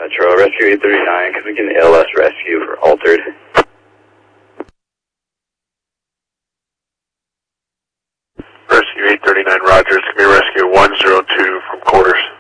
Metro, Rescue 839, could we get an ALS rescue for Altered? Rescue 839, Rogers, give me rescue 102 from quarters.